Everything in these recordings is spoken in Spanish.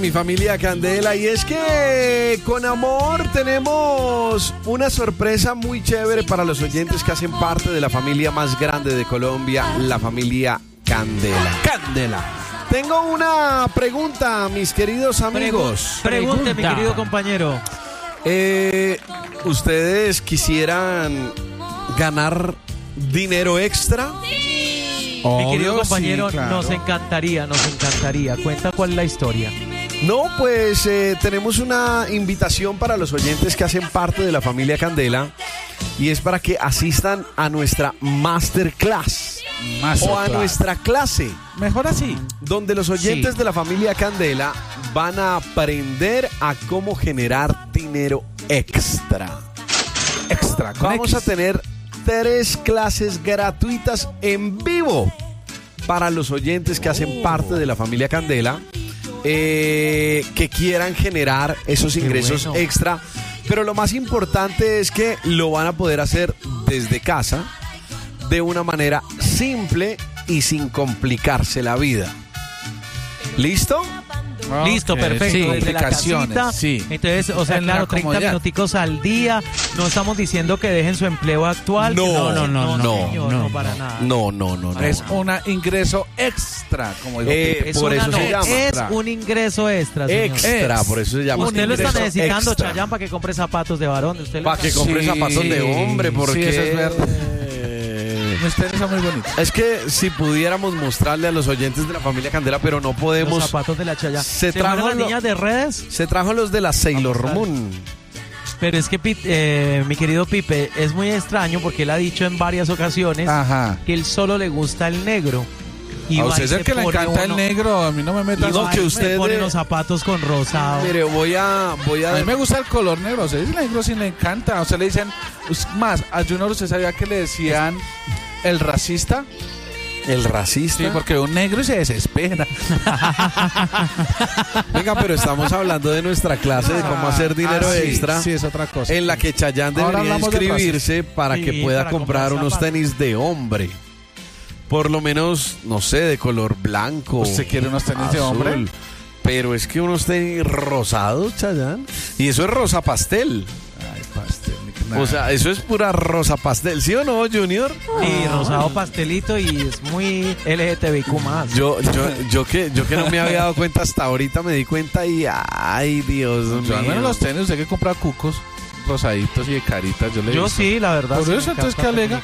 Mi familia Candela, y es que con amor tenemos una sorpresa muy chévere para los oyentes que hacen parte de la familia más grande de Colombia, la familia Candela. Candela. Tengo una pregunta, mis queridos amigos. Pregunte, mi querido compañero. ¿Ustedes quisieran ganar dinero extra? Mi querido compañero, sí, claro. Nos encantaría. Cuenta cuál es la historia. No, pues tenemos una invitación para los oyentes que hacen parte de la familia Candela, y es para que asistan a nuestra masterclass o a nuestra clase. Mejor así. Donde los oyentes de la familia Candela van a aprender a cómo generar dinero extra. Vamos a tener 3 clases gratuitas en vivo para los oyentes que hacen parte de la familia Candela, que quieran generar esos ingresos extra. Pero lo más importante es que lo van a poder hacer desde casa, de una manera simple y sin complicarse la vida. ¿Listo? Listo, perfecto. Sí, desde la casita. Sí. Entonces, o sea, claro, 30 minuticos al día. No estamos diciendo que dejen su empleo actual. No, no, para nada. No. Es un ingreso extra, como digo. Por eso se llama. Es un ingreso extra, señor. Extra, por eso se llama. Usted lo está necesitando, extra. Chayanne, para que compre zapatos de varón. Para que compre zapatos de hombre, porque... Sí, eso es verdad. Ustedes son muy bonitos. Es que si pudiéramos mostrarle a los oyentes de la familia Candela, pero no podemos. Los zapatos de la Chayanne. Se trajo las niñas de redes. Se trajo los de la Sailor Moon. Pero es que mi querido Pipe, es muy extraño porque él ha dicho en varias ocasiones que él solo le gusta el negro. Y a usted es el que le encanta el negro, a mí no me metas. No, que usted pone los zapatos con rosado. Mire, voy a mí me gusta el color negro, a usted el negro sí le encanta. O sea, le dicen, más, a Junior usted sabía que le decían el racista. ¿El racista? Sí, porque un negro se desespera. Venga, pero estamos hablando de nuestra clase de cómo hacer dinero extra. Sí, es otra cosa. En la que Chayanne debería inscribirse para que pueda comprar unos tenis de hombre. Por lo menos, no sé, de color blanco. ¿Usted quiere unos tenis azul, de hombre? Pero es que unos tenis rosados, Chayanne. Y eso es rosa pastel. Ay, pastel. O sea, eso es pura rosa pastel, ¿sí o no, Junior? Sí, rosado pastelito, y es muy LGTBIQ más. Yo que no me había dado cuenta hasta ahorita, me di cuenta y ay, Dios mío. Al menos los tenis, usted que compra cucos rosaditos y de caritas, yo sí, la verdad. Por eso, entonces, ¿qué alega?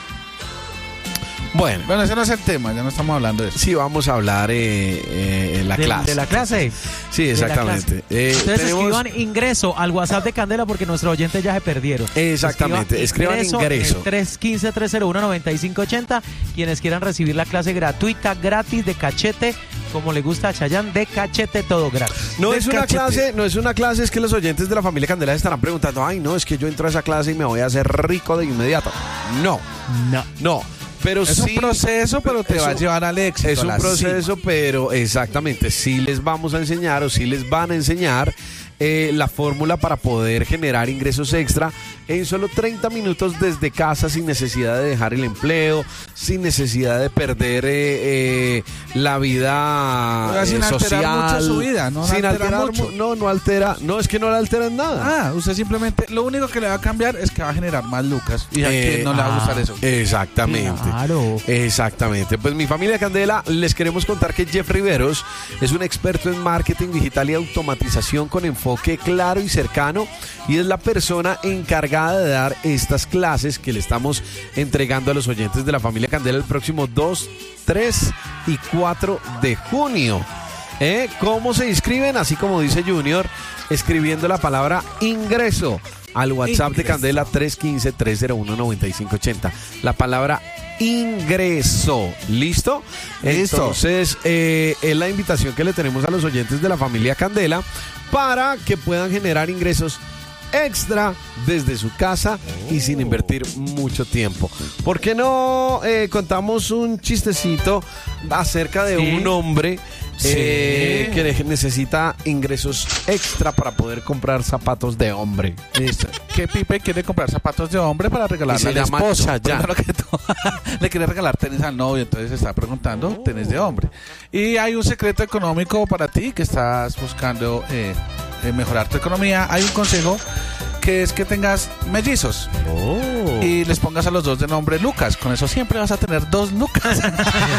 Bueno, ese no es el tema, ya no estamos hablando de eso. Sí, vamos a hablar en la clase. ¿De la clase? Sí, exactamente. Ustedes escriban ingreso al WhatsApp de Candela porque nuestros oyentes ya se perdieron. Exactamente, escriban ingreso. 315-301-9580. Quienes quieran recibir la clase gratuita, gratis, de cachete, como le gusta a Chayanne, de cachete, todo gratis. No es una clase, es que los oyentes de la familia Candela estarán preguntando, ay, no, es que yo entro a esa clase y me voy a hacer rico de inmediato. No. Pero es un proceso, pero te va a llevar al éxito. Es un proceso, pero exactamente, sí les vamos a enseñar, o sí les van a enseñar la fórmula para poder generar ingresos extra en solo 30 minutos desde casa, sin necesidad de dejar el empleo, sin necesidad de perder la vida sin social. Alterar mucho su vida, ¿no? Sin alterar mucho. No altera, no, es que no la altera en nada. Usted simplemente, lo único que le va a cambiar es que va a generar más lucas, y a quien no le va a gustar eso. Exactamente. Claro. Exactamente. Pues mi familia Candela, les queremos contar que Jeff Riveros es un experto en marketing digital y automatización con enfoque claro y cercano, y es la persona encargada de dar estas clases que le estamos entregando a los oyentes de la familia Candela el próximo 2, 3 y 4 de junio. ¿Cómo se inscriben? Así como dice Junior, escribiendo la palabra ingreso al WhatsApp de Candela 315-301-9580. La palabra ingreso. ¿Listo? Entonces, es la invitación que le tenemos a los oyentes de la familia Candela para que puedan generar ingresos extra desde su casa y sin invertir mucho tiempo. ¿Por qué no contamos un chistecito acerca de un hombre que necesita ingresos extra para poder comprar zapatos de hombre. Listo. Que Pipe quiere comprar zapatos de hombre para regalarle al esposo. Le quiere regalar tenis al novio, entonces está preguntando tenis de hombre. Y hay un secreto económico para ti que estás buscando mejorar tu economía. Hay un consejo que es que tengas mellizos y les pongas a los dos de nombre Lucas. Con eso siempre vas a tener 2 Lucas.